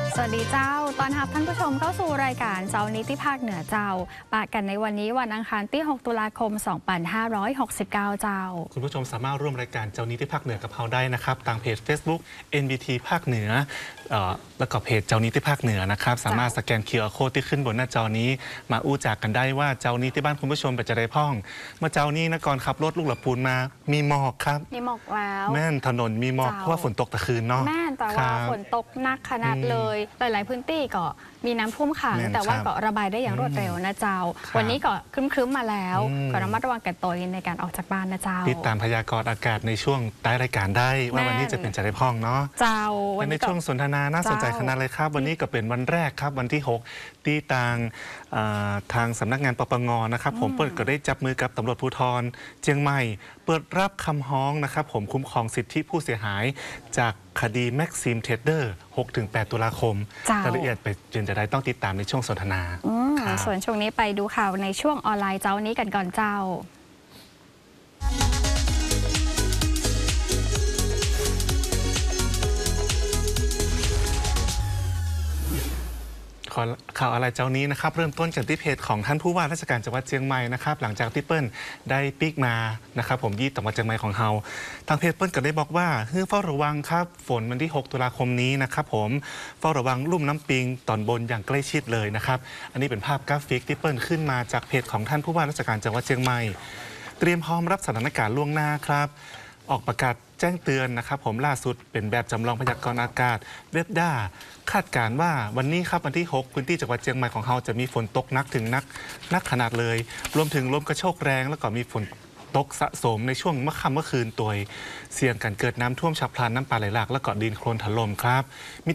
สวัสดีเจ้าตอนรับท่านผู้ชมเข้าสู่รายการเจ้านิติภาคเหนือเจ้าปะกันในวันนี้วันอังคารที่ 6 ตุลาคม 2569 เจ้าคุณผู้ชมสามารถร่วมรายการเจ้านิติภาคเหนือกับเราได้นะครับทางเพจ Facebook NBT ภาคเหนือแล้วก็เพจเจ้านิติภาคเหนือนะครับสามารถสแกน QR Code ที่ขึ้นบนหน้าจอนี้มาอู้จากกันได้ว่าเจ้านิติบ้านคุณผู้ชมเป็นจะได้พ่องเมื่อเจ้านี้นะก่อนขับรถลูกหลับปูนมามีหมอกครับมีหมอกแล้วแม่นถนนมีหมอกเพราะว่าฝนตกตะคืนเนาะแม่นแต่ว่าฝนตกหนักขนาดเลยหลายๆพื้นที่ก็มีน้ำท่วมขังแต่ว่าก็ระบายได้อย่างรวดเร็วนะเจ้าวันนี้ก็ครึ้มๆมาแล้วก็ระมัดระวังกันตัวในการออกจากบ้านนะเจ้าติดตามพยากรณ์อากาศในช่วงใต้รายการได้ว่าวันนี้จะเป็นจะได้พ่องเนาะเจ้าวันนี้ในช่วงสนทนาน่าสนใจขนาดเลยครับวันนี้ก็เป็นวันแรกครับวันที่ 6ที่ทางสำนักงานปปงนะครับผมเปิดก็ได้จับมือกับตำรวจภูธรเชียงใหม่เปิดรับคำฮ้องนะครับผมคุ้มครองสิทธิผู้เสียหายจากคดีแม็กซิมเทรดเดอร์ 6-8 ตุลาคมรายละเอียดไปจนจะได้ต้องติดตามในช่วงสนทนาส่วนช่วงนี้ไปดูข่าวในช่วงออนไลน์เจ้านี้กันก่อนเจ้าข่าวอะไรเจ้านี้นะครับเริ่มต้นจากที่เพจของท่านผู้ว่าราชการจังหวัดเชียงใหม่นะครับหลังจากที่เปิ้ลได้ปิกมานะครับผมยี่จังหวัดเชียงใหม่ของเฮาทางเพจเปิ้ลก็ได้บอกว่าเฝ้าระวังครับฝนวันที่ 6 ตุลาคมนี้นะครับผมเฝ้าระวังลุ่มน้ำปิงตอนบนอย่างใกล้ชิดเลยนะครับอันนี้เป็นภาพกราฟิกที่เปิ้ลขึ้นมาจากเพจของท่านผู้ว่าราชการจังหวัดเชียงใหม่เตรียมพร้อมรับสถานการณ์ล่วงหน้าครับออกประกาศแจ้งเตือนนะครับผมล่าสุดเป็นแบบจำลองพยากรณ์อากาศเว็บด้าคาดการณ์ว่าวันนี้ครับวันที่ 6 พื้นที่จังหวัดเชียงใหม่ของเราจะมีฝนตกหนักถึงนักขนาดเลยรวมถึงลมกระโชกแรงแล้วก็มีฝนตกสะสมในช่วงเมื่อคืนตัวเสี่ยงการเกิดน้ำท่วมฉับพลันน้ำป่าไหลหลากและก็ดินโคลนถล่มครับมี